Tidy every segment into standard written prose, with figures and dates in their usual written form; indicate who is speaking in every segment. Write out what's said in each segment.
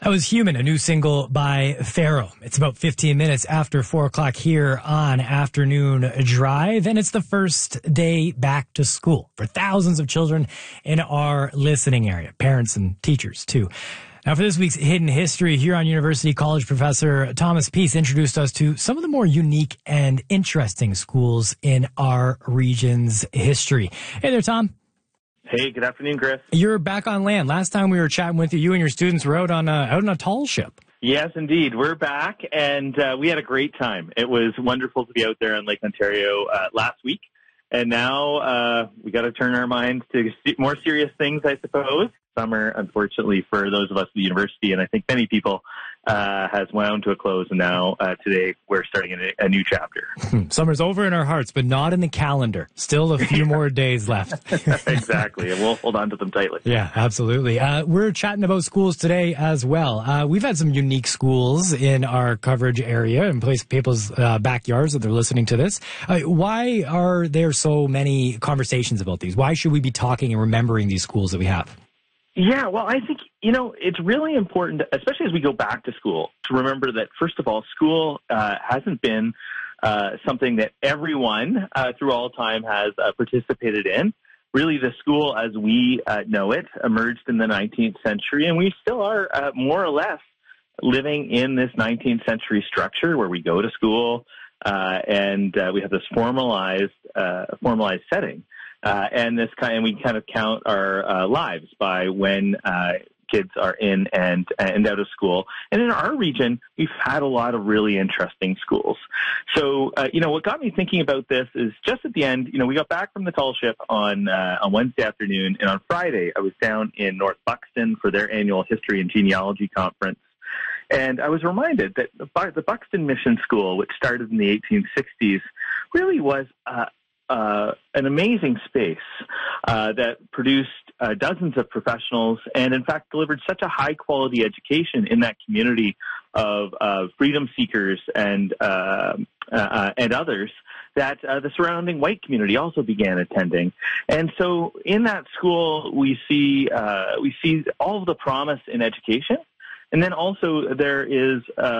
Speaker 1: That was Human, a new single by Pharaoh. It's about 15 minutes after 4 o'clock here on Afternoon Drive, and it's the first day back to school for thousands of children in our listening area, parents and teachers too. Now, for this week's Hidden History, Huron University College professor Thomas Peace introduced us to some of the more unique and interesting schools in our region's history. Hey there, Tom.
Speaker 2: Hey, good afternoon, Chris.
Speaker 1: You're back on land. Last time we were chatting with you, you and your students were out on a tall ship.
Speaker 2: Yes, indeed. We're back, and we had a great time. It was wonderful to be out there in Lake Ontario last week. And now we got to turn our minds to more serious things, I suppose. Summer, unfortunately, for those of us at the university, and I think many people, has wound to a close. And now today we're starting a new chapter.
Speaker 1: Summer's over in our hearts, but not in the calendar. Still a few more days left.
Speaker 2: Exactly. And we'll hold on to them tightly.
Speaker 1: Yeah, absolutely. We're chatting about schools today as well. We've had some unique schools in our coverage area and people's backyards that they're listening to this. Why are there so many conversations about these? Why should we be talking and remembering these schools that we have?
Speaker 2: Yeah, well, I think, it's really important, especially as we go back to school, to remember that, first of all, school hasn't been something that everyone through all time has participated in. Really, the school as we know it emerged in the 19th century, and we still are more or less living in this 19th century structure where we go to school and we have this formalized setting. And we kind of count our lives by when kids are in and out of school. And in our region, we've had a lot of really interesting schools. So, what got me thinking about this is just at the end, we got back from the tall ship on Wednesday afternoon, and on Friday, I was down in North Buxton for their annual History and Genealogy Conference. And I was reminded that the Buxton Mission School, which started in the 1860s, really was an amazing space that produced dozens of professionals and, in fact, delivered such a high-quality education in that community of freedom seekers and others that the surrounding white community also began attending. And so in that school, we see all of the promise in education. And then also there is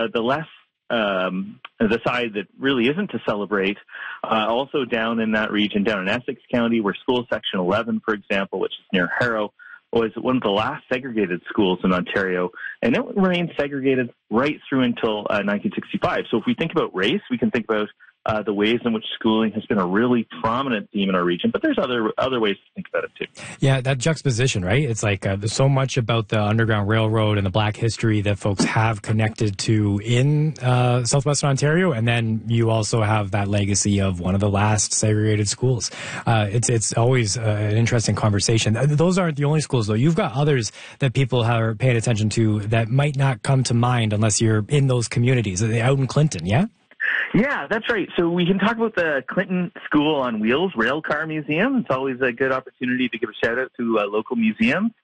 Speaker 2: the side that really isn't to celebrate, also down in that region, down in Essex County, where School Section 11, for example, which is near Harrow, was one of the last segregated schools in Ontario, and it remained segregated right through until 1965. So if we think about race, we can think about the ways in which schooling has been a really prominent theme in our region, but there's other ways to think about it too.
Speaker 1: Yeah, that juxtaposition, right? It's like there's so much about the Underground Railroad and the Black history that folks have connected to in southwestern Ontario, and then you also have that legacy of one of the last segregated schools. It's always an interesting conversation. Those aren't the only schools, though. You've got others that people are paying attention to that might not come to mind unless you're in those communities. Out in Clinton, yeah?
Speaker 2: Yeah, that's right. So we can talk about the Clinton School on Wheels Railcar Museum. It's always a good opportunity to give a shout out to local museums.